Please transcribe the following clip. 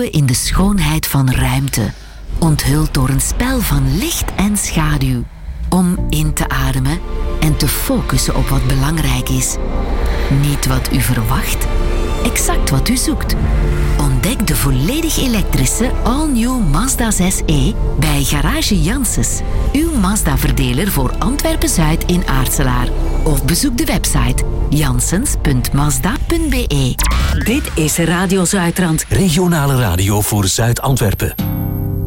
verkeren in de schoonheid van ruimte, onthuld door een spel van licht en schaduw. Om in te ademen en te focussen op wat belangrijk is. Niet wat u verwacht, exact wat u zoekt. Ontdek de volledig elektrische all-new Mazda 6e bij Garage Janssens. Uw Mazda-verdeler voor Antwerpen-Zuid in Aartselaar. Of bezoek de website janssens.mazda.be. Dit is Radio Zuidrand. Regionale radio voor Zuid-Antwerpen.